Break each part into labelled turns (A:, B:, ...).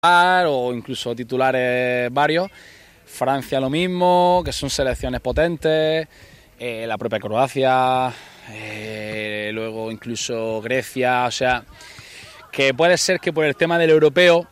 A: o incluso titulares varios. Francia lo mismo, que son selecciones potentes, la propia Croacia, luego incluso Grecia, o sea, que puede ser que por el tema del europeo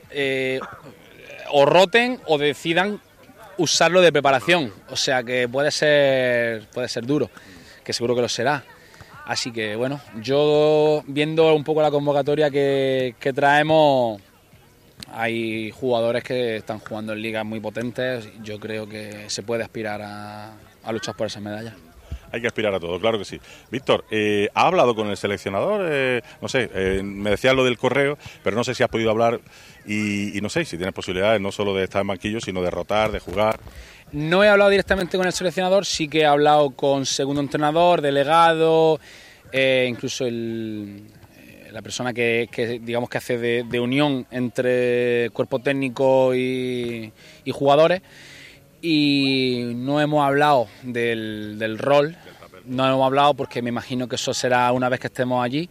A: o roten o decidan usarlo de preparación, o sea que puede ser duro, que seguro que lo será. Así que bueno, yo viendo un poco la convocatoria que traemos, hay jugadores que están jugando en ligas muy potentes, yo creo que se puede aspirar a luchar por esas medallas.
B: Hay que aspirar a todo, claro que sí. Víctor, ¿ha hablado con el seleccionador? No sé, me decías lo del correo, pero no sé si has podido hablar y no sé si tienes posibilidades no solo de estar en banquillo, sino de rotar, de jugar.
A: No he hablado directamente con el seleccionador, sí que he hablado con segundo entrenador, delegado, incluso la persona que digamos que hace de unión entre cuerpo técnico y jugadores. Y no hemos hablado del rol, no hemos hablado porque me imagino que eso será una vez que estemos allí,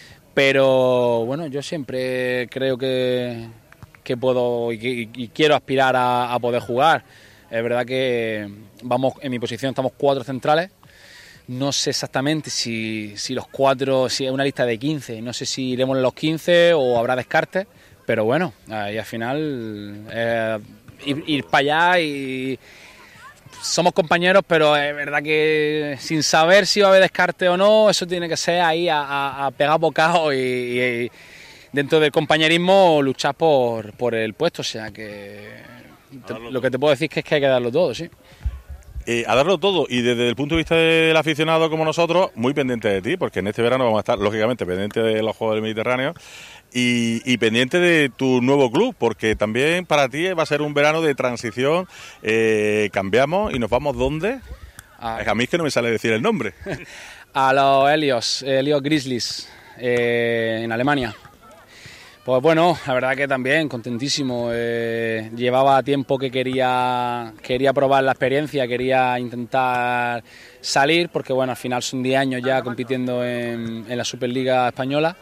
A: pero bueno, yo siempre creo que puedo y quiero aspirar a poder jugar. Es verdad que vamos, en mi posición estamos 4 centrales, no sé exactamente si los 4, si es una lista de 15, no sé si iremos en los 15 o habrá descartes, pero bueno, ahí al final ir para allá y somos compañeros, pero es verdad que sin saber si va a haber descarte o no, eso tiene que ser ahí a pegar bocado y dentro del compañerismo luchar por el puesto, o sea que lo que te puedo decir es que hay que darlo todo, sí.
B: A darlo todo, y desde el punto de vista del aficionado como nosotros, muy pendiente de ti, porque en este verano vamos a estar, lógicamente, pendientes de los Juegos del Mediterráneo y pendiente de tu nuevo club, porque también para ti va a ser un verano de transición. Cambiamos y nos vamos, ¿dónde? A mí es que no me sale decir el nombre.
A: A los Helios Grizzlies, en Alemania. Pues bueno, la verdad que también contentísimo. Llevaba tiempo que quería probar la experiencia, quería intentar salir, porque bueno, al final son 10 años ya compitiendo en la Superliga Española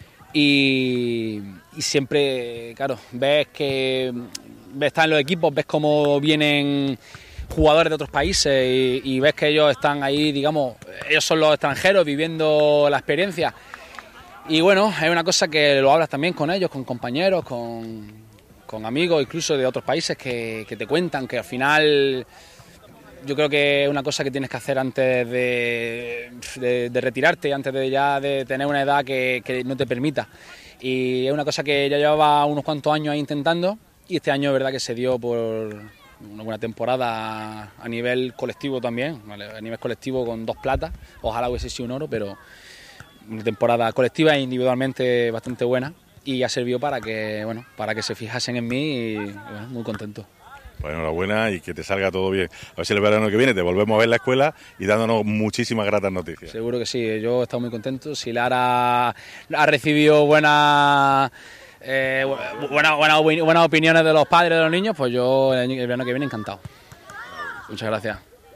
A: y siempre, claro, ves estar en los equipos, ves cómo vienen jugadores de otros países y ves que ellos están ahí, digamos, ellos son los extranjeros viviendo la experiencia. Y bueno, es una cosa que lo hablas también con ellos, con compañeros, con amigos, incluso de otros países que te cuentan que al final yo creo que es una cosa que tienes que hacer antes de retirarte, antes de tener una edad que no te permita. Y es una cosa que ya llevaba unos cuantos años ahí intentando y este año es verdad que se dio por una buena temporada a nivel colectivo también, ¿vale? A nivel colectivo con 2 platas, ojalá hubiese sido un oro, pero una temporada colectiva e individualmente bastante buena y ya sirvió para que se fijasen en mí y bueno, muy contento.
B: Pues enhorabuena y que te salga todo bien. A ver si el verano que viene te volvemos a ver en la escuela y dándonos muchísimas gratas noticias.
A: Seguro que sí, yo he estado muy contento. Si Lara ha recibido buenas opiniones de los padres de los niños, pues yo el verano que viene encantado. Muchas gracias.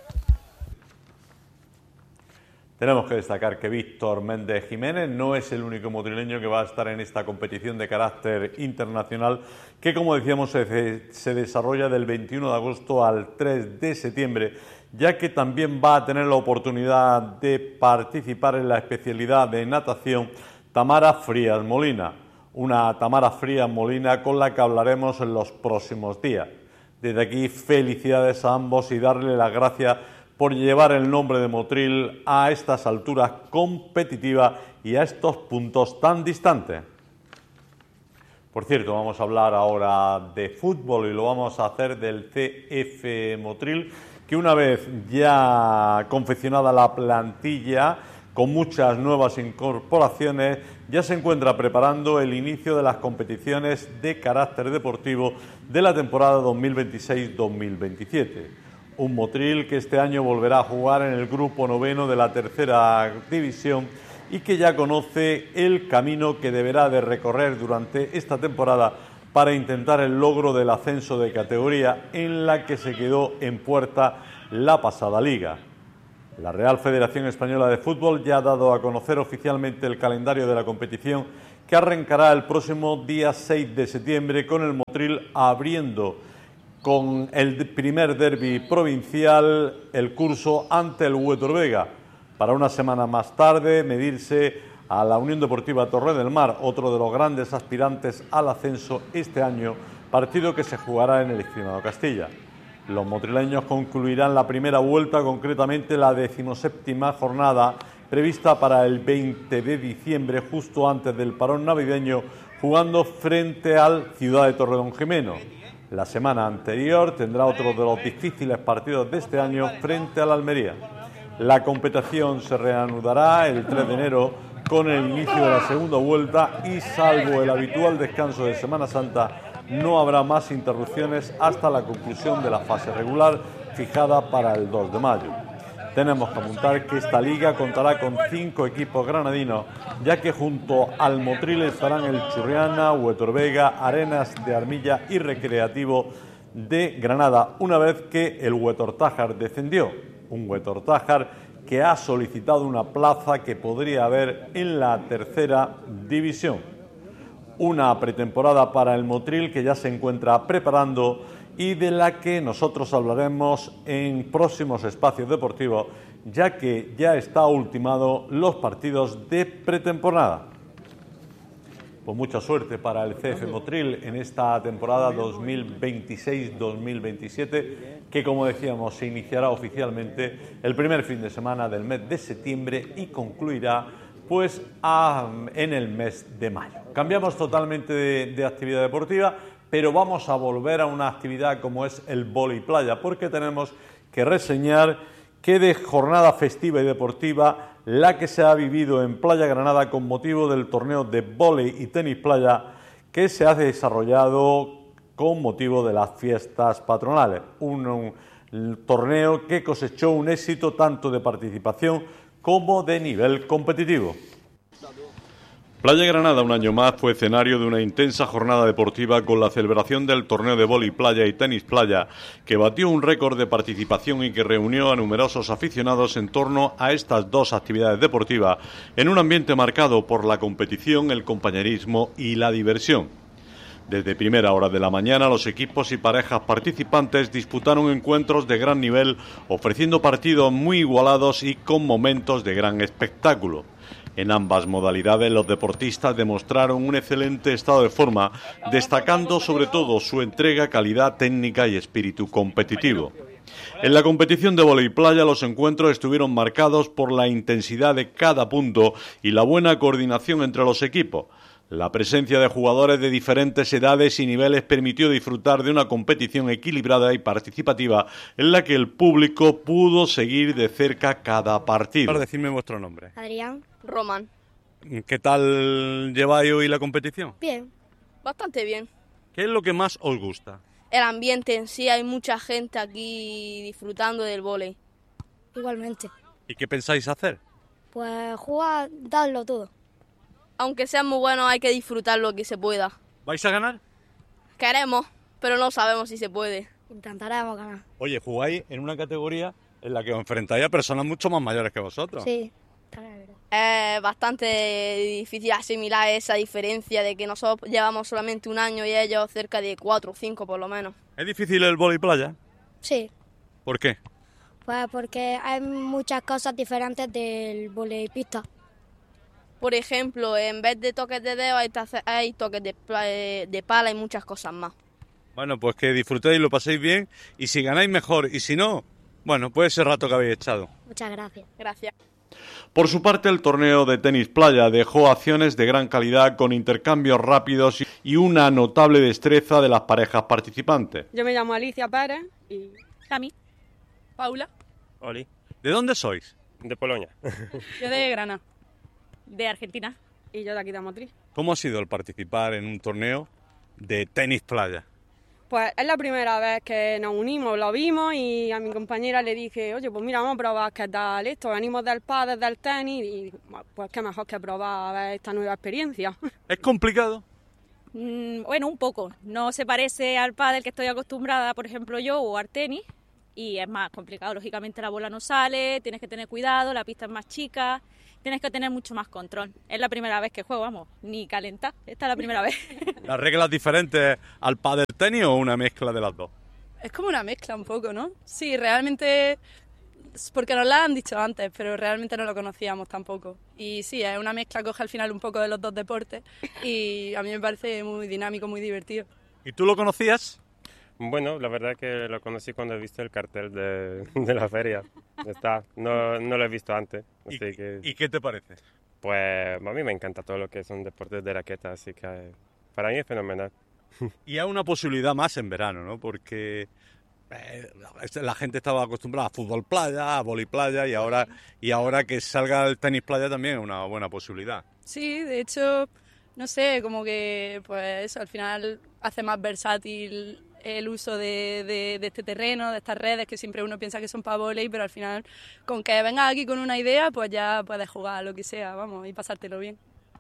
C: Tenemos que destacar que Víctor Méndez Jiménez no es el único motrileño que va a estar en esta competición de carácter internacional que, como decíamos, se desarrolla del 21 de agosto al 3 de septiembre, ya que también va a tener la oportunidad de participar en la especialidad de natación Tamara Frías Molina, una Tamara Frías Molina con la que hablaremos en los próximos días. Desde aquí, felicidades a ambos y darle las gracias por llevar el nombre de Motril a estas alturas competitivas y a estos puntos tan distantes. Por cierto, vamos a hablar ahora de fútbol y lo vamos a hacer del CF Motril, que una vez ya confeccionada la plantilla, con muchas nuevas incorporaciones, ya se encuentra preparando el inicio de las competiciones de carácter deportivo de la temporada 2026-2027. Un Motril que este año volverá a jugar en el grupo 9º de la tercera división y que ya conoce el camino que deberá de recorrer durante esta temporada para intentar el logro del ascenso de categoría en la que se quedó en puerta la pasada liga. La Real Federación Española de Fútbol ya ha dado a conocer oficialmente el calendario de la competición que arrancará el próximo día 6 de septiembre con el Motril abriendo con el primer derbi provincial el curso ante el Huetor Vega, para una semana más tarde medirse a la Unión Deportiva Torre del Mar, otro de los grandes aspirantes al ascenso este año, partido que se jugará en el Extremado Castilla. Los motrileños concluirán la primera vuelta, concretamente la 17ª jornada, prevista para el 20 de diciembre, justo antes del parón navideño, jugando frente al Ciudad de Torredonjimeno. La semana anterior tendrá otro de los difíciles partidos de este año frente al Almería. La competición se reanudará el 3 de enero con el inicio de la segunda vuelta y, salvo el habitual descanso de Semana Santa, no habrá más interrupciones hasta la conclusión de la fase regular fijada para el 2 de mayo. Tenemos que apuntar que esta liga contará con 5 equipos granadinos, ya que junto al Motril estarán el Churriana, Huetor Vega, Arenas de Armilla y Recreativo de Granada, una vez que el Huetor Tájar descendió. Un Huetor Tájar que ha solicitado una plaza que podría haber en la tercera división. Una pretemporada para el Motril que ya se encuentra preparando y de la que nosotros hablaremos en próximos espacios deportivos, ya que ya está ultimado los partidos de pretemporada. Pues mucha suerte para el CF Motril en esta temporada 2026-2027, que, como decíamos, se iniciará oficialmente el primer fin de semana del mes de septiembre y concluirá pues en el mes de mayo. Cambiamos totalmente de actividad deportiva, pero vamos a volver a una actividad como es el vóley playa, porque tenemos que reseñar que de jornada festiva y deportiva la que se ha vivido en Playa Granada con motivo del torneo de vóley y tenis playa que se ha desarrollado con motivo de las fiestas patronales. Un torneo que cosechó un éxito tanto de participación como de nivel competitivo.
D: Playa Granada un año más fue escenario de una intensa jornada deportiva con la celebración del torneo de vóley playa y tenis playa, que batió un récord de participación y que reunió a numerosos aficionados en torno a estas dos actividades deportivas, en un ambiente marcado por la competición, el compañerismo y la diversión. Desde primera hora de la mañana, los equipos y parejas participantes disputaron encuentros de gran nivel, ofreciendo partidos muy igualados y con momentos de gran espectáculo. En ambas modalidades, los deportistas demostraron un excelente estado de forma, destacando sobre todo su entrega, calidad técnica y espíritu competitivo. En la competición de vóley playa, los encuentros estuvieron marcados por la intensidad de cada punto y la buena coordinación entre los equipos. La presencia de jugadores de diferentes edades y niveles permitió disfrutar de una competición equilibrada y participativa en la que el público pudo seguir de cerca cada partido.
E: Para decirme vuestro nombre.
F: Adrián.
G: Román.
E: ¿Qué tal lleváis hoy la competición?
F: Bien.
G: Bastante bien.
E: ¿Qué es lo que más os gusta?
G: El ambiente en sí, hay mucha gente aquí disfrutando del vóley.
F: Igualmente.
E: ¿Y qué pensáis hacer?
F: Pues jugar, darlo todo.
G: Aunque sea muy bueno, hay que disfrutar lo que se pueda.
E: ¿Vais a ganar?
G: Queremos, pero no sabemos si se puede.
F: Intentaremos ganar.
E: Oye, jugáis en una categoría en la que os enfrentáis a personas mucho más mayores que vosotros.
F: Sí, está bien.
G: Es bastante difícil asimilar esa diferencia de que nosotros llevamos solamente un año y ellos cerca de 4 o 5 por lo menos.
E: ¿Es difícil el vóley playa?
F: Sí,
E: ¿Por qué?
F: pues porque hay muchas cosas diferentes del vóley pista.
G: Por ejemplo, en vez de toques de dedo hay toques de pala y muchas cosas más.
E: Bueno, pues que disfrutéis, lo paséis bien y si ganáis mejor y si no, bueno, pues ese rato que habéis echado.
F: Muchas gracias.
G: Gracias.
D: Por su parte, el torneo de tenis playa dejó acciones de gran calidad con intercambios rápidos y una notable destreza de las parejas participantes.
H: Yo me llamo Alicia Pérez y
G: Tami. Paula.
I: Oli,
E: ¿De dónde sois?
I: de Polonia.
H: yo de Granada.
G: De Argentina.
H: Y yo de aquí de Motril.
E: ¿Cómo ha sido el participar en un torneo de tenis playa?
H: Pues es la primera vez que nos unimos, lo vimos y a mi compañera le dije, oye, pues mira, vamos a probar qué tal esto, venimos del pádel, del tenis y pues qué mejor que probar a ver esta nueva experiencia.
E: ¿Es complicado?
J: Bueno, un poco. No se parece al pádel que estoy acostumbrada, por ejemplo, yo, o al tenis, y es más complicado. Lógicamente la bola no sale, tienes que tener cuidado, la pista es más chica tienes que tener mucho más control. Es la primera vez que juego, vamos, ni calentar, esta es la primera vez.
E: ¿Las reglas diferentes al pádel tenis o una mezcla de las dos?
G: Es como una mezcla un poco, ¿no? Sí, realmente, porque nos la han dicho antes, pero realmente no lo conocíamos tampoco. Y sí, es una mezcla, coge al final un poco de los dos deportes y a mí me parece muy dinámico, muy divertido.
E: ¿Y tú lo conocías?
I: Bueno, la verdad que lo conocí cuando he visto el cartel de la feria. No lo he visto antes. Así que,
E: ¿Y qué te parece?
I: pues a mí me encanta todo lo que son deportes de raqueta, así que para mí es fenomenal.
E: Y hay una posibilidad más en verano, ¿no? Porque la gente estaba acostumbrada a fútbol playa, a vóley playa, y ahora que salga el tenis playa también es una buena posibilidad.
G: Sí, de hecho, no sé, como que pues eso, al final hace más versátil el uso de este terreno, de estas redes que siempre uno piensa que son para vóley, pero al final con que vengas aquí con una idea, pues ya puedes jugar lo que sea, vamos, y pasártelo bien.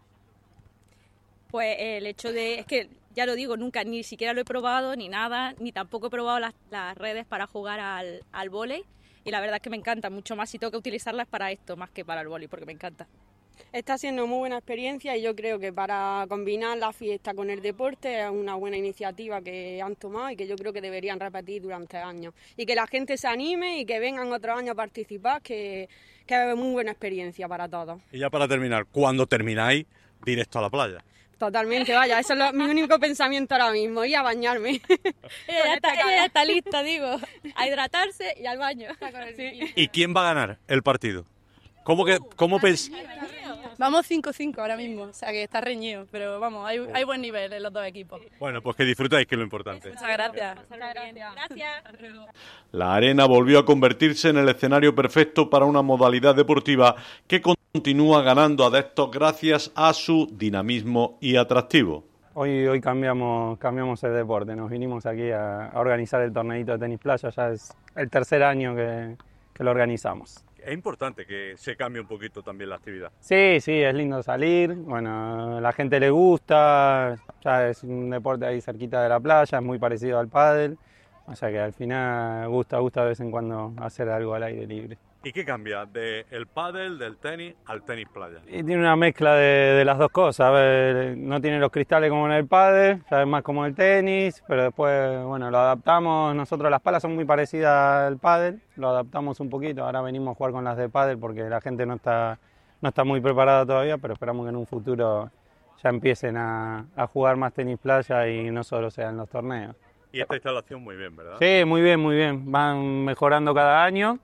J: Pues el hecho de, es que ya lo digo, nunca ni siquiera lo he probado ni nada, ni tampoco he probado las redes para jugar al vóley, y la verdad es que me encanta mucho más si tengo que utilizarlas para esto más que para el vóley, porque me encanta.
H: Está siendo muy buena experiencia y yo creo que para combinar la fiesta con el deporte es una buena iniciativa que han tomado y que yo creo que deberían repetir durante años. Y que la gente se anime y que vengan otros años a participar, que es muy buena experiencia para todos.
E: Y ya para terminar, cuando termináis, directo a la playa.
H: Totalmente, vaya, eso es mi único pensamiento ahora mismo, ir a bañarme.
J: Ella ya está lista, digo, a hidratarse y al baño. Sí.
E: ¿Y quién va a ganar el partido? ¿Cómo pensáis?
G: Vamos 5-5 ahora mismo, o sea que está reñido, pero vamos, hay buen nivel en los dos equipos.
E: Bueno, pues que disfrutáis, que es lo importante.
G: Muchas gracias.
J: Gracias.
D: La arena volvió a convertirse en el escenario perfecto para una modalidad deportiva que continúa ganando adeptos gracias a su dinamismo y atractivo.
K: Hoy cambiamos el deporte, nos vinimos aquí a organizar el torneito de tenis playa, ya es el tercer año que lo organizamos.
E: Es importante que se cambie un poquito también la actividad.
K: Sí, es lindo salir, bueno, la gente le gusta, ya es un deporte ahí cerquita de la playa, es muy parecido al pádel, o sea que al final gusta de vez en cuando hacer algo al aire libre.
E: ¿Y qué cambia del pádel, del tenis al tenis playa?
K: Y tiene una mezcla de las dos cosas, a ver, no tiene los cristales como en el pádel, ya es más como el tenis, pero después, bueno, lo adaptamos, nosotros las palas son muy parecidas al pádel, lo adaptamos un poquito, ahora venimos a jugar con las de pádel porque la gente no está muy preparada todavía, pero esperamos que en un futuro ya empiecen a jugar más tenis playa y no solo sean los torneos.
E: Y esta instalación muy bien, ¿verdad?
K: Sí, muy bien, van mejorando cada año.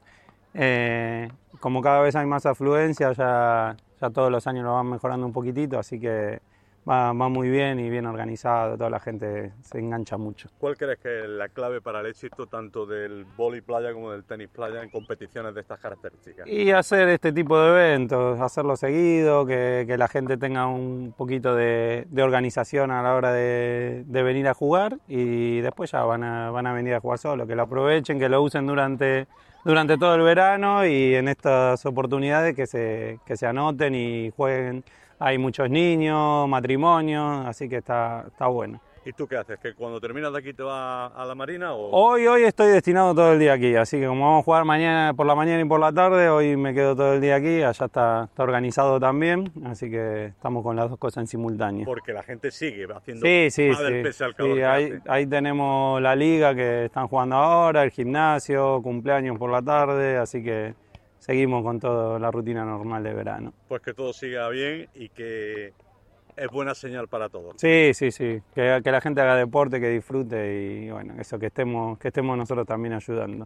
K: Como cada vez hay más afluencia, ya todos los años lo van mejorando un poquitito, así que va muy bien y bien organizado, toda la gente se engancha mucho.
E: ¿Cuál crees que es la clave para el éxito tanto del vóley playa como del tenis playa en competiciones de estas características?
K: Y hacer este tipo de eventos, hacerlo seguido, que la gente tenga un poquito de organización a la hora de venir a jugar y después ya van a venir a jugar solo, que lo aprovechen, que lo usen durante todo el verano y en estas oportunidades que se anoten y jueguen. Hay muchos niños, matrimonios, así que está bueno.
E: ¿Y tú qué haces? ¿Que cuando terminas de aquí te vas a la marina? ¿O?
K: Hoy estoy destinado todo el día aquí, así que como vamos a jugar mañana por la mañana y por la tarde, hoy me quedo todo el día aquí, allá está organizado también, así que estamos con las dos cosas en simultáneo.
E: Porque la gente sigue haciendo
K: pádel
E: pese al calor que hace.
K: Ahí tenemos la liga que están jugando ahora, el gimnasio, cumpleaños por la tarde, así que seguimos con toda la rutina normal de verano.
E: Pues que todo siga bien y que es buena señal para todos.
K: Sí, que la gente haga deporte, que disfrute y bueno, eso, que estemos nosotros también ayudando.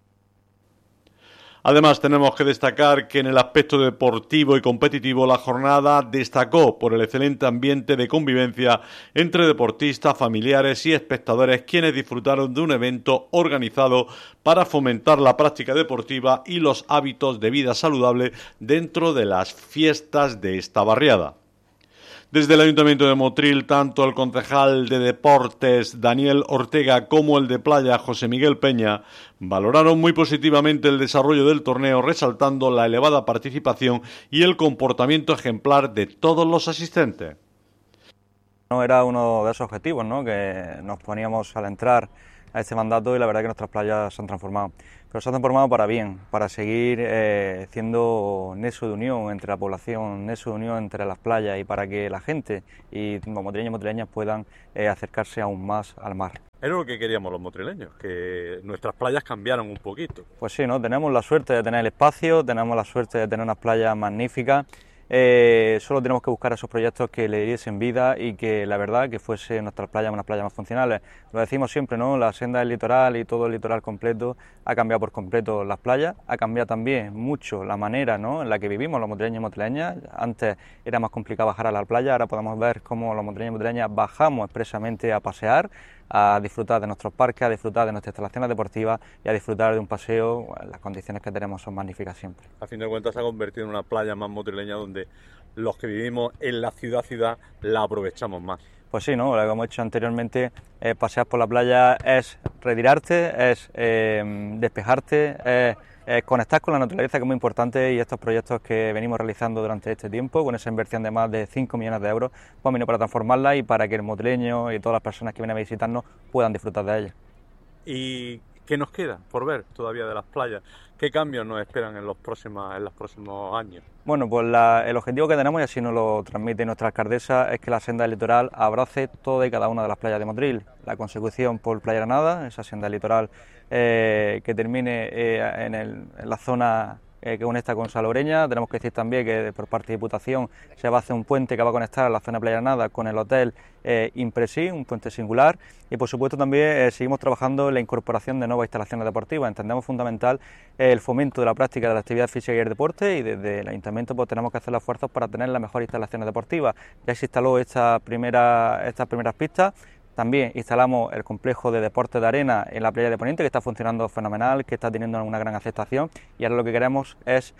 D: Además, tenemos que destacar que en el aspecto deportivo y competitivo la jornada destacó por el excelente ambiente de convivencia entre deportistas, familiares y espectadores, quienes disfrutaron de un evento organizado para fomentar la práctica deportiva y los hábitos de vida saludable dentro de las fiestas de esta barriada. Desde el Ayuntamiento de Motril, tanto el concejal de Deportes Daniel Ortega como el de Playa José Miguel Peña valoraron muy positivamente el desarrollo del torneo, resaltando la elevada participación y el comportamiento ejemplar de todos los asistentes.
L: No era uno de esos objetivos, ¿no?, que nos poníamos al entrar a este mandato y la verdad que nuestras playas se han transformado. Pero se han transformado para bien, para seguir siendo nexo de unión entre la población, nexo de unión entre las playas y para que la gente y los motrileños y motrileñas puedan acercarse aún más al mar.
C: Era lo que queríamos los motrileños, que nuestras playas cambiaran un poquito.
L: Pues sí, ¿no? Tenemos la suerte de tener el espacio, tenemos la suerte de tener unas playas magníficas. Solo tenemos que buscar esos proyectos que le diesen vida y que la verdad que fuesen nuestras playas unas playas más funcionales. Lo decimos siempre, ¿no? La senda del litoral y todo el litoral completo ha cambiado por completo las playas, ha cambiado también mucho la manera, ¿no?, en la que vivimos los motrileños y motrileñas. Antes era más complicado bajar a la playa, ahora podemos ver cómo los motrileños y motrileñas bajamos expresamente a pasear, a disfrutar de nuestros parques, a disfrutar de nuestras instalaciones deportivas y a disfrutar de un paseo. Las condiciones que tenemos son magníficas siempre.
C: A fin de cuentas se ha convertido en una playa más motrileña donde los que vivimos en la ciudad la aprovechamos más.
L: Pues sí, ¿no? Lo que hemos hecho anteriormente, pasear por la playa es retirarte, es despejarte, es conectar con la naturaleza, que es muy importante, y estos proyectos que venimos realizando durante este tiempo, con esa inversión de más de 5 millones de euros, pues vino para transformarla y para que el motrileño y todas las personas que vienen a visitarnos puedan disfrutar de ella.
C: ¿Y qué nos queda por ver todavía de las playas? ¿Qué cambios nos esperan en los próximos años?
L: Bueno, pues el objetivo que tenemos, y así nos lo transmite nuestra alcaldesa, es que la senda del litoral abrace toda y cada una de las playas de Motril. La consecución por Playa Granada, esa senda del litoral que termine en la zona que conecta con Salobreña. Tenemos que decir también que por parte de Diputación se va a hacer un puente que va a conectar la zona de Playa Granada con el hotel Impresi, un puente singular, y por supuesto también seguimos trabajando en la incorporación de nuevas instalaciones deportivas. Entendemos fundamental el fomento de la práctica de la actividad física y el deporte, y desde el Ayuntamiento pues tenemos que hacer los esfuerzos para tener las mejores instalaciones deportivas. Ya se instaló estas primeras pistas. También instalamos el complejo de deportes de arena en la playa de Poniente, que está funcionando fenomenal, que está teniendo una gran aceptación, y ahora lo que queremos es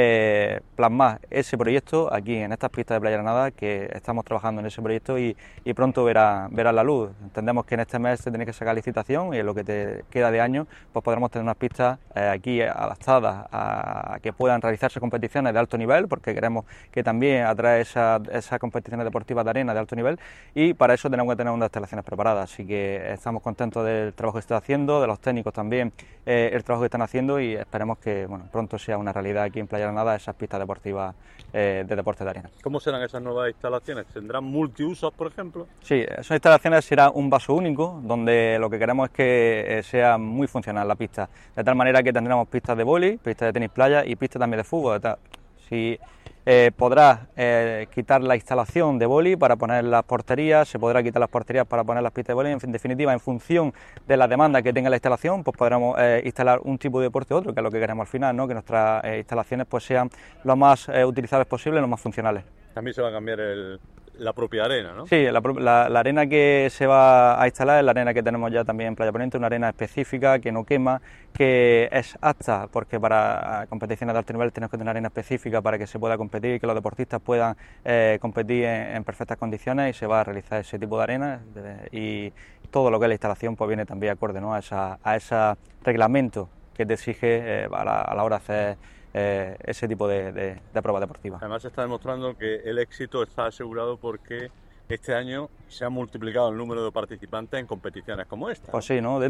L: plasmar ese proyecto aquí en estas pistas de Playa Granada, que estamos trabajando en ese proyecto y pronto verá la luz. Entendemos que en este mes se tiene que sacar licitación y en lo que te queda de año pues podremos tener unas pistas aquí adaptadas a que puedan realizarse competiciones de alto nivel, porque queremos que también atrae esas competiciones deportivas de arena de alto nivel, y para eso tenemos que tener unas instalaciones preparadas. Así que estamos contentos del trabajo que se está haciendo, de los técnicos también, el trabajo que están haciendo, y esperemos que pronto sea una realidad aquí en Playa Granada esas pistas deportivas de deporte de arena.
C: ¿Cómo serán esas nuevas instalaciones? ¿Tendrán multiusos, por ejemplo?
L: Sí, esas instalaciones será un vaso único, donde lo que queremos es que sea muy funcional la pista, de tal manera que tendremos pistas de vóley, pistas de tenis playa y pistas también de fútbol. Si podrás quitar la instalación de vóley para poner las porterías, se podrá quitar las porterías para poner las pistas de vóley. En definitiva, en función de la demanda que tenga la instalación, pues podremos instalar un tipo de deporte u otro, que es lo que queremos al final, ¿no? Que nuestras instalaciones pues sean lo más utilizables posible, lo más funcionales.
C: También se va a cambiar la propia arena, ¿no?
L: Sí, la arena que se va a instalar es la arena que tenemos ya también en Playa Poniente, una arena específica que no quema, que es apta, porque para competiciones de alto nivel tenemos que tener una arena específica para que se pueda competir y que los deportistas puedan competir en perfectas condiciones, y se va a realizar ese tipo de arena, y todo lo que es la instalación pues viene también acorde, ¿no?, a ese reglamento que te exige a la hora de hacer ese tipo de pruebas deportivas.
C: Además se está demostrando que el éxito está asegurado porque este año se ha multiplicado el número de participantes en competiciones como esta.
L: Pues sí, ¿no?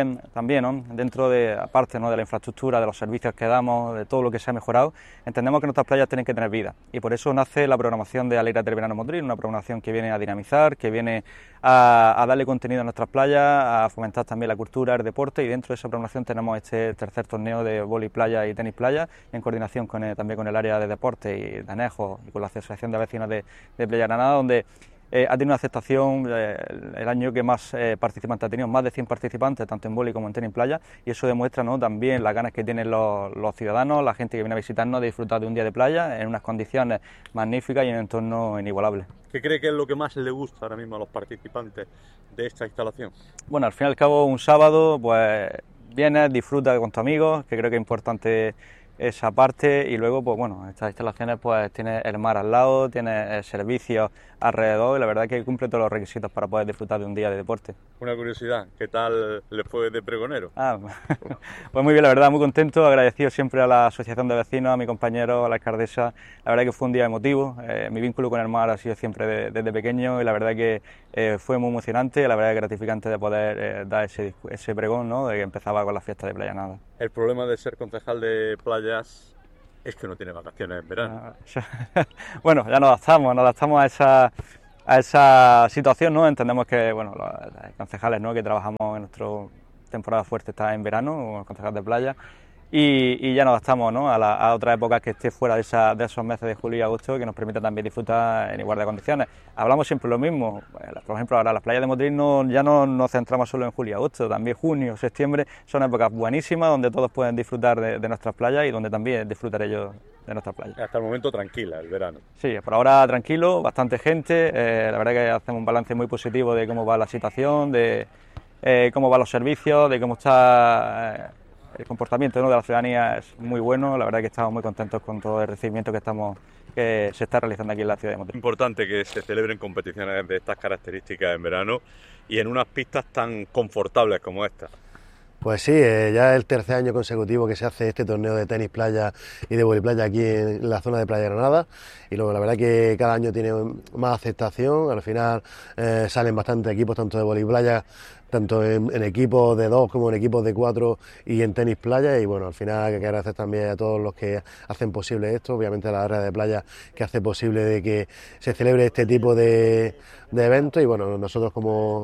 L: Aparte, ¿no?, de la infraestructura, de los servicios que damos, de todo lo que se ha mejorado, entendemos que nuestras playas tienen que tener vida, y por eso nace la programación de Alegría del Verano Motril, una programación que viene a dinamizar, que viene a darle contenido a nuestras playas, a fomentar también la cultura, el deporte, y dentro de esa programación tenemos este tercer torneo de vóley playa y tenis playa, en coordinación también con el área de deporte y de Anejo y con la Asociación de Vecinos de Playa Granada, donde ha tenido una aceptación el año que más participantes ha tenido, más de 100 participantes, tanto en vóley como en tenis playa, y eso demuestra, ¿no?, también las ganas que tienen los ciudadanos, la gente que viene a visitarnos, de disfrutar de un día de playa en unas condiciones magníficas y en un entorno inigualable.
C: ¿Qué cree que es lo que más le gusta ahora mismo a los participantes de esta instalación?
L: Bueno, al fin y al cabo, un sábado, pues vienes, disfrutas con tus amigos, que creo que es importante esa parte. Y luego, pues bueno, estas instalaciones pues tiene el mar al lado, tiene servicios alrededor y la verdad que cumple todos los requisitos para poder disfrutar de un día de deporte.
D: Una curiosidad, ¿qué tal le fue de pregonero?
L: Pues muy bien, la verdad, muy contento, agradecido siempre a la asociación de vecinos, a mi compañero, a la alcaldesa. La verdad que fue un día emotivo, mi vínculo con el mar ha sido siempre desde pequeño y la verdad que fue muy emocionante, la verdad que gratificante de poder dar ese pregón, ¿no?, de que empezaba con la fiesta de Playa Nada.
D: El problema de ser concejal de playas es que no tiene vacaciones en verano.
L: Bueno, ya nos adaptamos a esa situación, ¿no? Entendemos que, bueno, los concejales, ¿no?, que trabajamos en nuestra temporada fuerte está en verano, los concejales de playa, y ya nos adaptamos, ¿no?, a otras épocas que esté fuera de esos meses de julio y agosto, que nos permita también disfrutar en igualdad de condiciones. Hablamos siempre lo mismo, por ejemplo, ahora las playas de Motril ya no nos centramos solo en julio y agosto, también junio, septiembre, son épocas buenísimas donde todos pueden disfrutar de nuestras playas y donde también disfrutaré yo de nuestras playas.
D: Hasta el momento tranquila el verano.
L: Sí, por ahora tranquilo, bastante gente, la verdad que hacemos un balance muy positivo de cómo va la situación, de cómo van los servicios, de cómo está el comportamiento, ¿no?, de la ciudadanía es muy bueno, la verdad que estamos muy contentos con todo el recibimiento que se está realizando aquí en la ciudad de Motril.
D: Es importante que se celebren competiciones de estas características en verano y en unas pistas tan confortables como esta.
M: Pues sí, ya es el tercer año consecutivo que se hace este torneo de tenis playa y de voliplaya aquí en la zona de Playa Granada y luego la verdad que cada año tiene más aceptación, al final salen bastantes equipos tanto de voliplaya, tanto en equipos de 2 como en equipos de 4 y en tenis playa y bueno, al final hay que agradecer también a todos los que hacen posible esto, obviamente a la área de playa que hace posible de que se celebre este tipo de eventos y bueno, nosotros como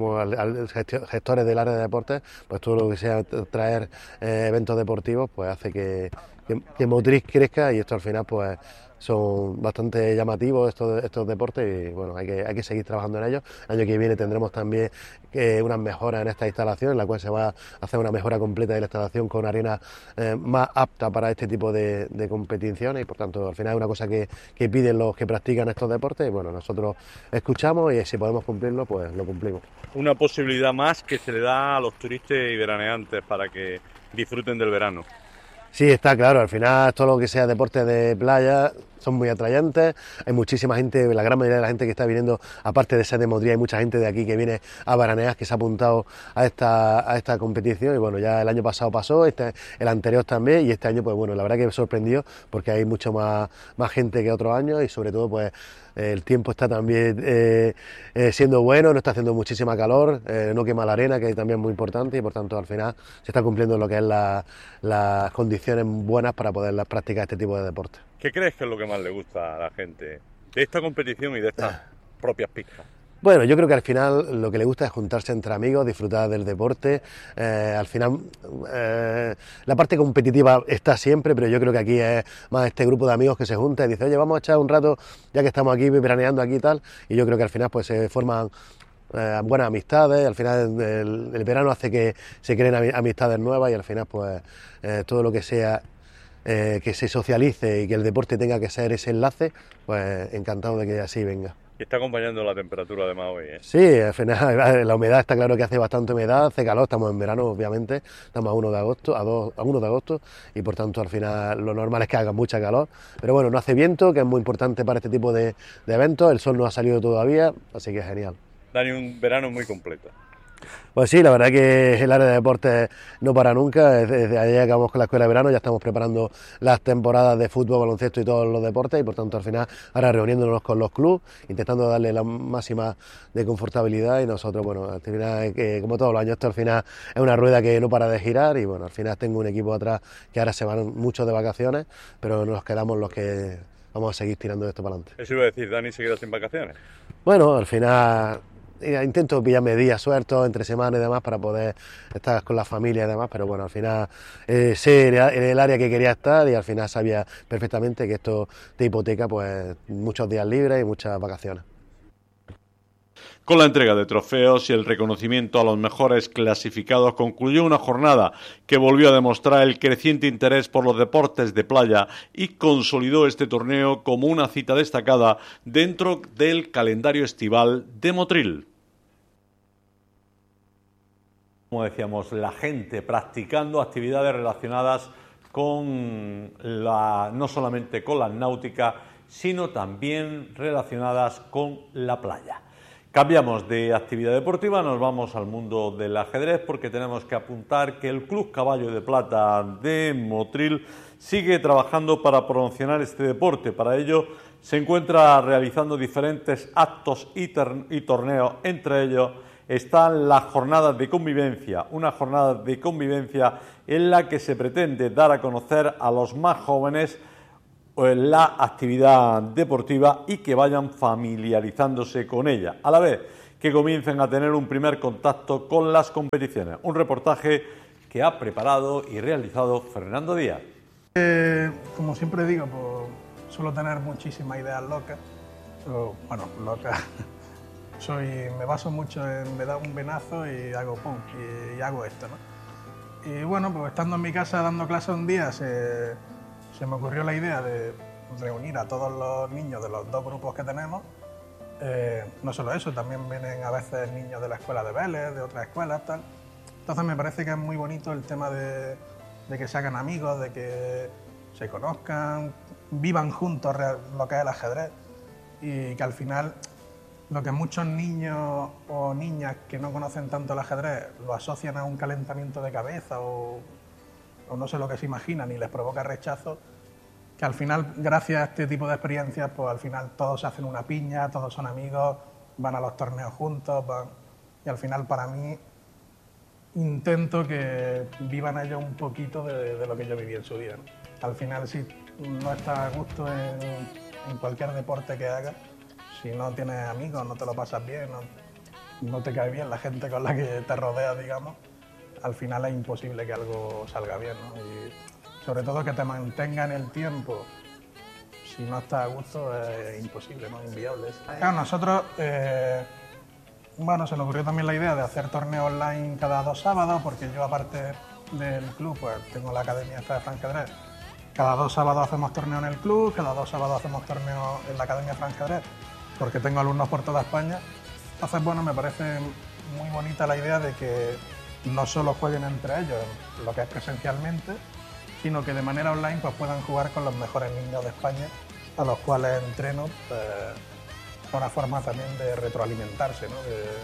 M: gestores del área de deportes, pues todo lo que sea traer eventos deportivos pues hace que Motril crezca y esto al final pues son bastante llamativos estos deportes y bueno, hay que seguir trabajando en ellos. El año que viene tendremos también unas mejoras en esta instalación, en la cual se va a hacer una mejora completa de la instalación con arena más apta para este tipo de competiciones y por tanto al final es una cosa que piden los que practican estos deportes y bueno, nosotros escuchamos y si podemos cumplirlo, pues lo cumplimos.
D: Una posibilidad más que se le da a los turistas y veraneantes para que disfruten del verano.
M: Sí, está claro, al final todo lo que sea deporte de playa son muy atrayentes, hay muchísima gente, la gran mayoría de la gente que está viniendo, aparte de ser de Motril, hay mucha gente de aquí que viene a veranear, que se ha apuntado a esta competición y bueno, ya el año pasado pasó, el anterior también y este año pues bueno, la verdad que me sorprendió porque hay mucho más gente que otros años y sobre todo pues el tiempo está también siendo bueno, no está haciendo muchísima calor, no quema la arena, que también es muy importante y por tanto al final se está cumpliendo lo que es las condiciones buenas para poder practicar este tipo de deportes.
D: ¿Qué crees que es lo que más le gusta a la gente de esta competición y de estas propias pistas?
M: Bueno, yo creo que al final lo que le gusta es juntarse entre amigos, disfrutar del deporte. Al final la parte competitiva está siempre, pero yo creo que aquí es más este grupo de amigos que se junta y dice, oye, vamos a echar un rato ya que estamos aquí veraneando aquí y tal. Y yo creo que al final pues se forman buenas amistades, al final el verano hace que se creen amistades nuevas y al final pues todo lo que sea que se socialice y que el deporte tenga que ser ese enlace, pues encantado de que así venga.
D: Y está acompañando la temperatura además hoy, ¿eh?
M: Sí, al final la humedad está claro que hace bastante humedad, hace calor, estamos en verano obviamente, estamos a 1 de agosto, a 1 de agosto y por tanto al final lo normal es que haga mucha calor, pero bueno, no hace viento, que es muy importante para este tipo de eventos, el sol no ha salido todavía, así que genial.
D: Dani, un verano muy completo.
M: Pues sí, la verdad que el área de deportes no para nunca, desde ayer acabamos con la escuela de verano, ya estamos preparando las temporadas de fútbol, baloncesto y todos los deportes y por tanto al final ahora reuniéndonos con los clubes, intentando darle la máxima de confortabilidad y nosotros, bueno, al final, como todos los años, esto al final es una rueda que no para de girar y bueno, al final tengo un equipo atrás que ahora se van muchos de vacaciones, pero nos quedamos los que vamos a seguir tirando esto para adelante.
D: Eso iba a decir, Dani se queda sin vacaciones.
M: Bueno, al final intento pillarme días sueltos entre semanas y demás para poder estar con la familia y demás, pero bueno, al final sé en el área que quería estar y al final sabía perfectamente que esto te hipoteca pues muchos días libres y muchas vacaciones.
D: Con la entrega de trofeos y el reconocimiento a los mejores clasificados concluyó una jornada que volvió a demostrar el creciente interés por los deportes de playa y consolidó este torneo como una cita destacada dentro del calendario estival de Motril.
C: Como decíamos, la gente practicando actividades relacionadas no solamente con la náutica, sino también relacionadas con la playa. Cambiamos de actividad deportiva, nos vamos al mundo del ajedrez porque tenemos que apuntar que el Club Caballo de Plata de Motril sigue trabajando para promocionar este deporte. Para ello se encuentra realizando diferentes actos y torneos, entre ellos están las jornadas de convivencia, una jornada de convivencia en la que se pretende dar a conocer a los más jóvenes la actividad deportiva y que vayan familiarizándose con ella, a la vez que comiencen a tener un primer contacto con las competiciones. Un reportaje que ha preparado y realizado Fernando Díaz.
N: Como siempre digo, pues, suelo tener muchísimas ideas locas, locas. Me baso mucho en me da un venazo y hago pum, y hago esto, ¿no? Y bueno, pues estando en mi casa dando clase un día, se me ocurrió la idea de reunir a todos los niños de los dos grupos que tenemos. No solo eso, también vienen a veces niños de la escuela de Vélez, de otras escuelas, tal. Entonces me parece que es muy bonito el tema de que se hagan amigos, de que se conozcan, vivan juntos lo que es el ajedrez y que al final lo que muchos niños o niñas que no conocen tanto el ajedrez lo asocian a un calentamiento de cabeza o no sé lo que se imaginan y les provoca rechazo, que al final, gracias a este tipo de experiencias, pues al final todos hacen una piña, todos son amigos, van a los torneos juntos, y al final para mí intento que vivan ellos un poquito de lo que yo viví en su día, ¿no? Al final, si no estás a gusto en cualquier deporte que hagas, si no tienes amigos, no te lo pasas bien, no te cae bien la gente con la que te rodeas, digamos, al final es imposible que algo salga bien, ¿no? Y sobre todo que te mantenga en el tiempo, si no estás a gusto, es imposible, ¿no? Inviable. Claro, nosotros, se nos ocurrió también la idea de hacer torneos online cada 2 sábados, porque yo, aparte del club, pues tengo la academia esta de Franjedrez. Cada 2 sábados hacemos torneo en el club, cada 2 sábados hacemos torneo en la academia Franjedrez, porque tengo alumnos por toda España. Entonces, bueno, me parece muy bonita la idea de que no solo jueguen entre ellos, lo que es presencialmente, sino que de manera online pues puedan jugar con los mejores niños de España, a los cuales entreno, una forma también de retroalimentarse, ¿no?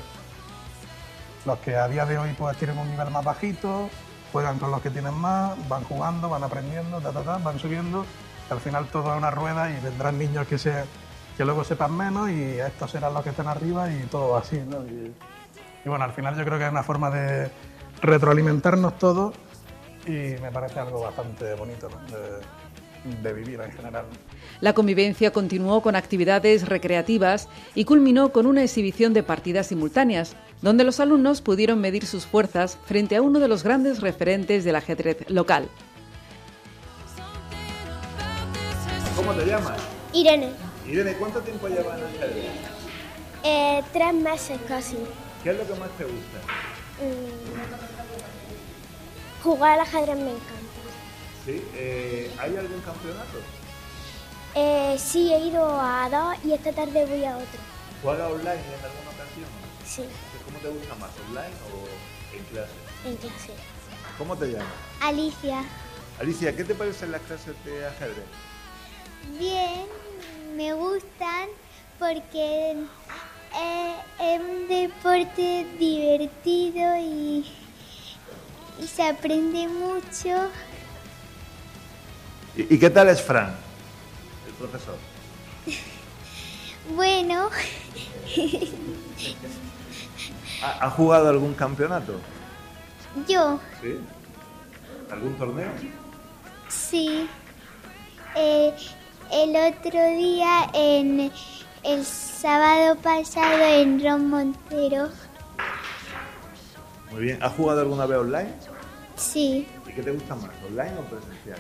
N: Los que a día de hoy pues tienen un nivel más bajito, juegan con los que tienen más, van jugando, van aprendiendo, van subiendo, y al final todo es una rueda y vendrán niños que luego sepan menos y estos serán los que estén arriba y todo así, ¿no? Y bueno, al final yo creo que es una forma de retroalimentarnos todos y me parece algo bastante bonito, ¿no? de vivir en general.
O: La convivencia continuó con actividades recreativas y culminó con una exhibición de partidas simultáneas, donde los alumnos pudieron medir sus fuerzas frente a uno de los grandes referentes del ajedrez local.
P: ¿Cómo te llamas?
F: Irene.
P: Irene, ¿cuánto tiempo llevas en ajedrez?
F: 3 meses casi.
P: ¿Qué es lo que más te gusta?
F: Jugar al ajedrez me encanta.
P: ¿Sí? ¿Hay algún campeonato?
F: Sí, he ido a 2 y esta tarde voy a otro.
P: ¿Juegas online en alguna ocasión?
F: Sí.
P: ¿Cómo te gusta más, online o en clase?
F: En clase.
P: ¿Cómo te llamas?
F: Alicia.
P: Alicia, ¿qué te parecen las clases de ajedrez?
F: Bien, me gustan porque es un deporte divertido y se aprende mucho.
P: ¿Y qué tal es Fran, el profesor?
F: Bueno.
P: ¿Ha jugado algún campeonato?
F: Yo.
P: ¿Sí? ¿Algún torneo?
F: Sí. El otro día, el sábado pasado, en Ron Montero.
P: Muy bien. ¿Has jugado alguna vez online?
F: Sí.
P: ¿Y qué te gusta más, online o presencial?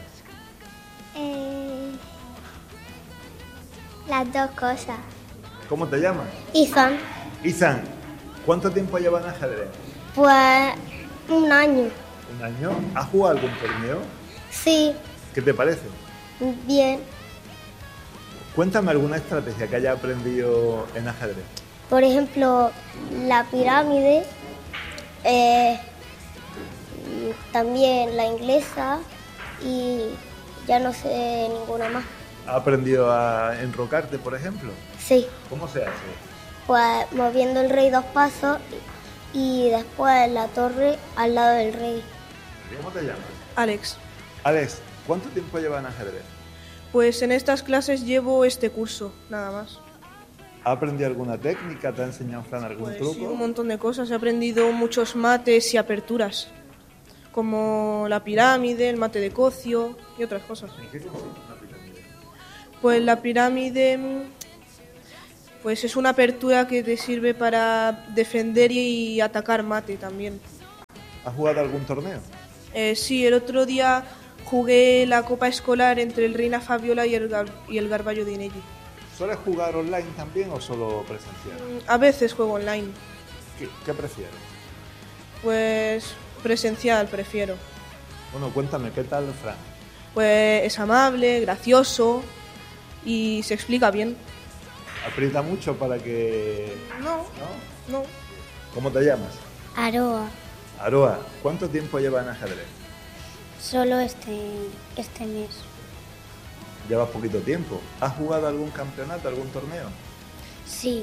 F: Las dos cosas.
P: ¿Cómo te llamas?
F: Ethan.
P: Ethan, ¿cuánto tiempo llevas en ajedrez?
F: Pues 1 año.
P: ¿Un año? ¿Has jugado algún torneo?
F: Sí.
P: ¿Qué te parece?
F: Bien.
P: Cuéntame alguna estrategia que hayas aprendido en ajedrez.
F: Por ejemplo, la pirámide, también la inglesa
Q: y ya no sé ninguna más.
P: ¿Has aprendido a enrocarte, por ejemplo?
Q: Sí,
P: ¿Cómo se hace?
Q: pues moviendo el rey 2 pasos y después la torre al lado del rey.
P: ¿Cómo te llamas?
R: Alex,
P: Alex, ¿cuánto tiempo llevas en ajedrez?
R: pues en estas clases llevo este curso, nada más.
P: ¿Has aprendido alguna técnica? ¿Te ha enseñado Fran algún
R: Sí,
P: truco?
R: un montón de cosas. He aprendido muchos mates y aperturas, como la pirámide, el mate de cocio y otras cosas.
P: ¿En qué consiste una pirámide?
R: Pues la pirámide pues es una apertura que te sirve para defender y atacar mate también.
P: ¿Has jugado algún torneo?
R: Sí, el otro día jugué la copa escolar entre el Reina Fabiola y el Garballo de Inelli.
P: ¿Sueles jugar online también o solo presencial?
R: A veces juego online,
P: ¿Qué prefieres?
R: pues presencial prefiero.
P: Bueno, cuéntame, ¿qué tal Fran?
R: Pues es amable, gracioso y se explica bien.
P: ¿Aprieta mucho para que...?
R: No.
P: ¿Cómo te llamas?
Q: Aroa,
P: Aroa, ¿cuánto tiempo llevas en ajedrez?
Q: solo este mes.
P: Llevas poquito tiempo. ¿Has jugado algún campeonato, algún torneo?
Q: Sí,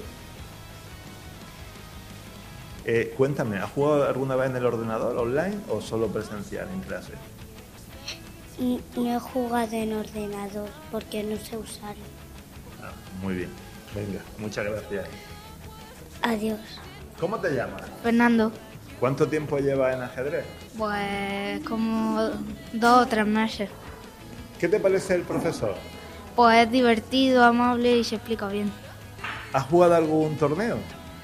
P: Cuéntame, ¿has jugado alguna vez en el ordenador, online o solo presencial en clase?
Q: no he jugado en ordenador porque no sé usarlo.
P: Muy bien. Venga, muchas gracias.
Q: Adiós.
P: ¿Cómo te llamas?
S: Fernando,
P: ¿Cuánto tiempo llevas en ajedrez?
S: pues como 2 o 3 meses.
P: ¿Qué te parece el profesor?
S: Pues es divertido, amable y se explica bien.
P: ¿Has jugado algún torneo?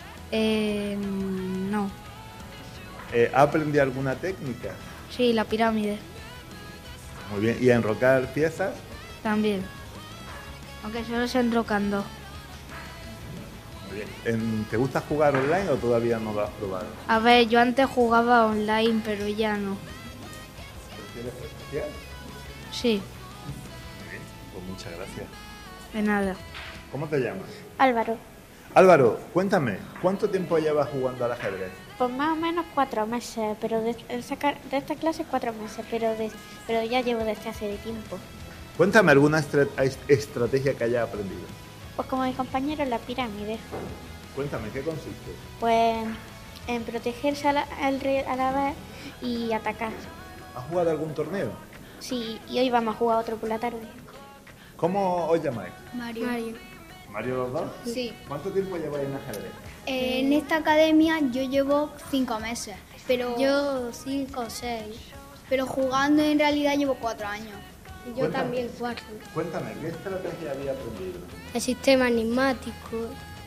S: No.
P: ¿Has aprendido alguna técnica?
S: Sí, la pirámide
P: Muy bien. ¿Y a enrocar piezas?
S: también. Aunque solo se enrocando.
P: Muy bien. ¿Te gusta jugar online o todavía no lo has probado?
S: A ver, yo antes jugaba online, pero ya no.
P: ¿Prefieres presencial?
S: Sí,
P: Muy bien. Pues muchas gracias.
S: de nada.
P: ¿Cómo te llamas?
Q: Álvaro.
P: Álvaro, cuéntame, ¿cuánto tiempo llevas jugando al ajedrez?
T: Pues más o menos 4 meses, pero de esta clase 4 meses, pero ya llevo desde hace tiempo.
P: Cuéntame alguna estrategia que hayas aprendido.
T: Pues como mi compañero en la pirámide,
P: Cuéntame, ¿qué consiste?
T: pues en protegerse al rey a la vez y atacar.
P: ¿Has jugado algún torneo?
T: Sí, y hoy vamos a jugar otro por la tarde.
P: ¿Cómo os llamáis?
F: Mario.
P: ¿Mario los dos?
F: Sí.
P: ¿Cuánto tiempo lleváis en ajedrez?
F: En esta academia yo llevo 5 meses, pero
Q: Yo 5 o 6.
F: pero jugando en realidad llevo 4 años.
Q: Yo
P: Cuéntame.
Q: también 4.
P: Cuéntame, ¿qué estrategia había aprendido?
Q: El sistema enigmático,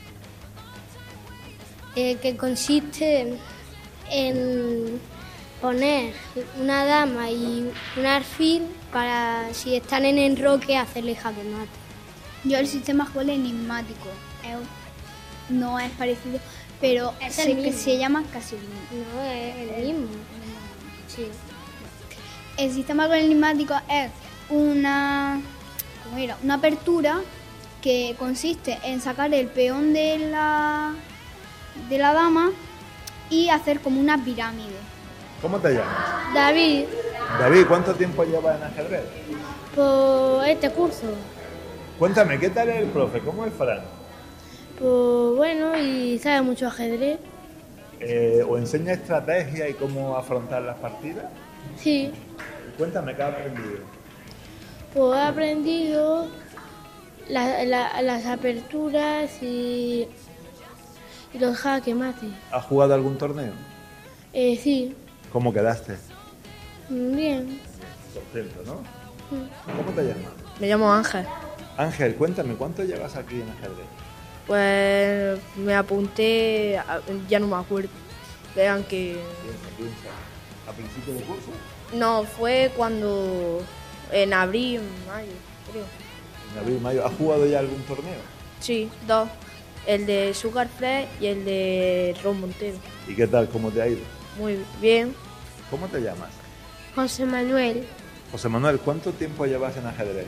Q: que consiste en poner una dama y un alfil para, si están en enroque, hacerle jaque mate.
F: Yo el sistema juego enigmático. No es parecido, pero
Q: Es
F: sé
Q: el
F: que
Q: mismo.
F: se llama casi el mismo.
Q: No, es el mismo. Sí.
F: El sistema con enigmático es una apertura que consiste en sacar el peón de la dama y hacer como una pirámide.
P: ¿Cómo te llamas?
Q: David,
P: David, ¿cuánto tiempo llevas en ajedrez?
Q: por este curso,
P: Cuéntame, ¿qué tal es el profe? ¿Cómo es Fran?
Q: pues bueno, y sabe mucho ajedrez.
P: ¿O enseña estrategia y cómo afrontar las partidas?
Q: Sí,
P: Cuéntame, ¿qué has aprendido?
Q: pues he aprendido las aperturas y los jaque mate.
P: ¿Has jugado algún torneo?
Q: Sí,
P: ¿Cómo quedaste?
Q: bien.
P: Contento, ¿no? ¿Cómo te llamas?
U: Me llamo Ángel.
P: Ángel, cuéntame, ¿cuánto llevas aquí en ajedrez?
U: Pues me apunté, ya no me acuerdo. Vean que...
P: ¿A principio de curso?
U: No, fue cuando... En abril, mayo, creo.
P: En abril, mayo. ¿Has jugado ya algún torneo?
U: Sí, 2. El de Sugar Fresh y el de Ron Montero.
P: ¿Y qué tal? ¿Cómo te ha ido?
U: Muy bien.
P: ¿Cómo te llamas?
Q: José Manuel.
P: José Manuel, ¿cuánto tiempo llevas en ajedrez?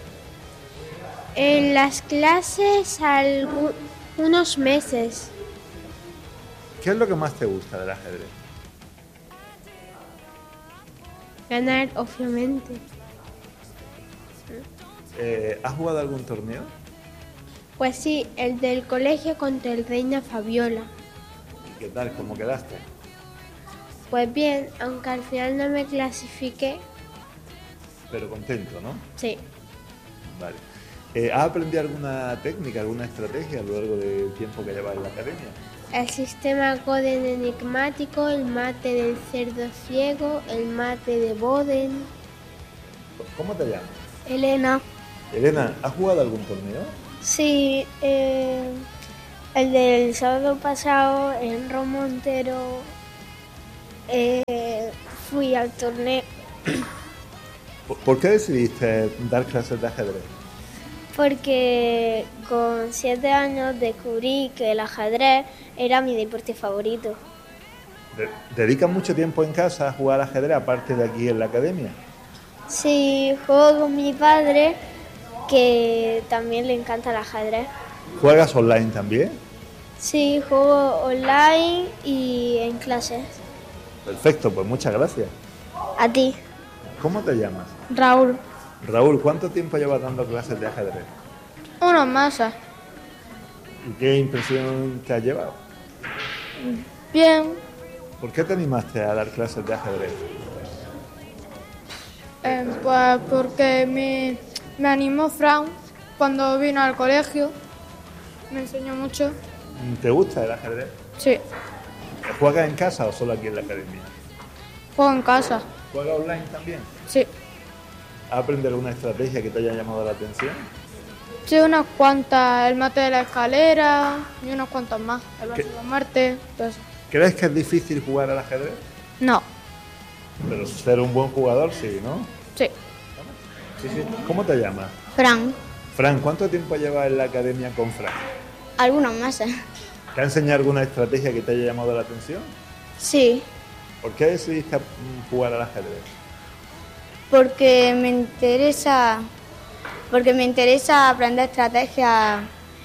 Q: En las clases unos meses.
P: ¿Qué es lo que más te gusta del ajedrez?
Q: Ganar, obviamente.
P: ¿Has jugado algún torneo?
Q: Pues sí, el del colegio contra el Reina Fabiola.
P: ¿Y qué tal? ¿Cómo quedaste?
Q: Pues bien, aunque al final no me clasifiqué.
P: Pero contento, ¿no?
Q: Sí.
P: Vale. ¿Has aprendido alguna técnica, alguna estrategia a lo largo del tiempo que llevas en la academia?
Q: El sistema Coden enigmático, el mate del cerdo ciego, el mate de Boden.
P: ¿Cómo te llamas?
Q: Elena.
P: Elena, ¿has jugado algún torneo?
Q: Sí, el del sábado pasado en Romontero fui al torneo.
P: ¿Por qué decidiste dar clases de ajedrez?
Q: Porque con 7 años descubrí que el ajedrez era mi deporte favorito.
P: ¿Dedicas mucho tiempo en casa a jugar ajedrez aparte de aquí en la academia?
Q: Sí, juego con mi padre, que también le encanta el ajedrez.
P: ¿Juegas online también?
Q: Sí, juego online y en clases.
P: Perfecto, pues muchas gracias.
Q: A ti.
P: ¿Cómo te llamas?
Q: Raúl.
P: Raúl, ¿cuánto tiempo llevas dando clases de ajedrez?
Q: Unos meses.
P: ¿Y qué impresión te has llevado?
Q: Bien.
P: ¿Por qué te animaste a dar clases de ajedrez?
B: Pues porque me animó Fran cuando vino al colegio. Me enseñó mucho.
P: ¿Te gusta el ajedrez?
B: Sí.
P: ¿Juegas en casa o solo aquí en la academia?
B: Juego en casa.
P: ¿Juegas online también?
B: Sí.
P: ¿Has aprendido alguna estrategia que te haya llamado la atención?
B: Sí, unas cuantas. El mate de la escalera y unas cuantas más. El vaso de muerte, todo eso.
P: ¿Crees que es difícil jugar al ajedrez?
B: No.
P: Pero ser un buen jugador sí, ¿no?
B: Sí.
P: Sí. ¿Cómo te llamas?
Q: Fran.
P: Fran, ¿cuánto tiempo llevas en la academia con Fran?
Q: Algunos meses.
P: ¿Te ha enseñado alguna estrategia que te haya llamado la atención?
Q: Sí,
P: ¿Por qué decidiste jugar al ajedrez?
Q: porque me interesa aprender estrategias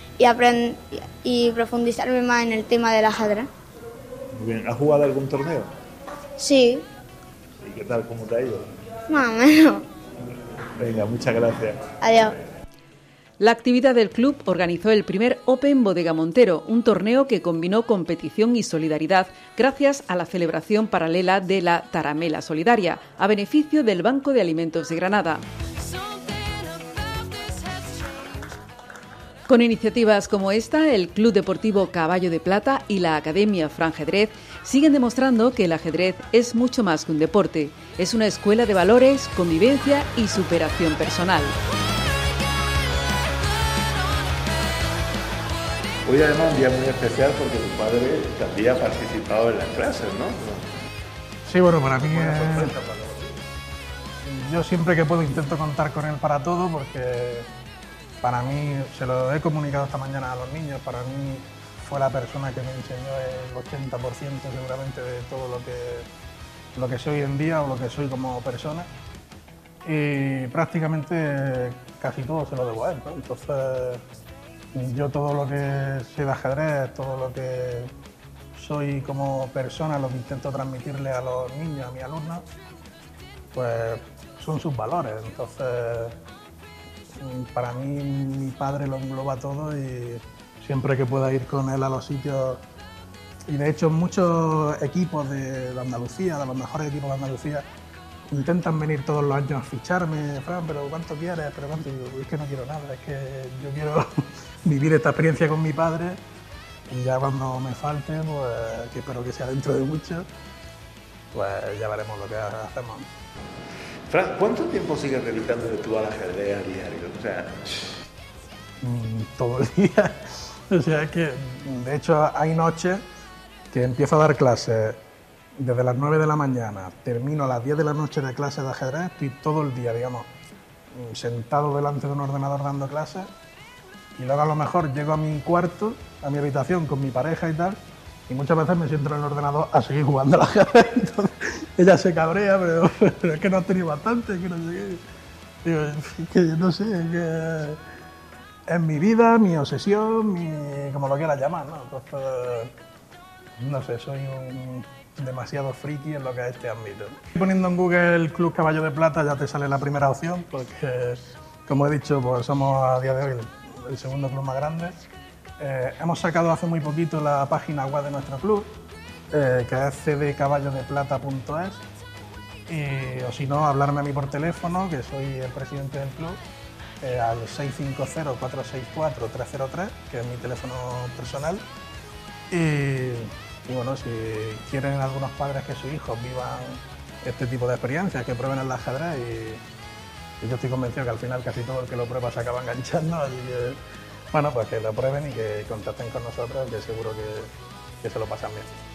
Q: y profundizarme más en el tema del ajedrez.
P: Muy bien. ¿Has jugado algún torneo?
Q: Sí,
P: ¿Y qué tal? ¿Cómo te ha ido?
Q: más o menos.
P: Venga, muchas gracias.
Q: Adiós.
O: La actividad del club organizó el primer Open Bodega Montero, un torneo que combinó competición y solidaridad gracias a la celebración paralela de la Taramela Solidaria, a beneficio del Banco de Alimentos de Granada. Con iniciativas como esta, el Club Deportivo Caballo de Plata y la Academia Franjedrez siguen demostrando que el ajedrez es mucho más que un deporte. Es una escuela de valores, convivencia y superación personal.
P: Hoy además un día muy especial porque tu padre también ha participado en las clases, ¿no?
N: Sí, bueno, para mí
P: Buena sorpresa para
N: yo siempre que puedo intento contar con él para todo porque para mí, se lo he comunicado esta mañana a los niños, para mí fue la persona que me enseñó el 80% seguramente de todo lo que soy hoy en día o lo que soy como persona. Y prácticamente casi todo se lo debo a él, ¿no? Entonces yo todo lo que sé de ajedrez, todo lo que soy como persona, lo que intento transmitirle a los niños, a mis alumnos, pues son sus valores. Entonces, para mí mi padre lo engloba todo y siempre que pueda ir con él a los sitios, y de hecho muchos equipos de Andalucía, de los mejores equipos de Andalucía, intentan venir todos los años a ficharme. Fran, pero ¿cuánto quieres? ¿Pero cuánto? Y digo, es que no quiero nada, es que yo quiero vivir esta experiencia con mi padre y ya cuando me falte, pues que espero que sea dentro de mucho, pues ya veremos lo que hacemos.
P: Fran, ¿cuánto tiempo sigues dedicándole tú al ajedrez a diario? O sea,
N: todo el día. O sea, es que de hecho hay noches que empiezo a dar clases desde las 9 de la mañana, termino a las 10 de la noche de clases de ajedrez, estoy todo el día, digamos, sentado delante de un ordenador dando clases, y luego a lo mejor llego a mi cuarto, a mi habitación con mi pareja y tal, y muchas veces me siento en el ordenador a seguir jugando al ajedrez. Entonces, ella se cabrea, pero es que no has tenido bastante, que no sé qué. Digo, es que no sé, es que es mi vida, mi obsesión, como lo quieras llamar, ¿no? Entonces, no sé, soy demasiado friki en lo que es este ámbito. Poniendo en Google el Club Caballo de Plata ya te sale la primera opción, porque Como he dicho, pues somos a día de hoy el segundo club más grande. Hemos sacado hace muy poquito la página web de nuestro club, que es cdcaballodeplata.es, y o si no, hablarme a mí por teléfono, que soy el presidente del club, al 650-464-303, que es mi teléfono personal. Y bueno, si quieren algunos padres que sus hijos vivan este tipo de experiencias, que prueben el ajedrez, y yo estoy convencido que al final casi todo el que lo prueba se acaba enganchando, así que bueno, pues que lo prueben y que contacten con nosotros, que seguro que se lo pasan bien.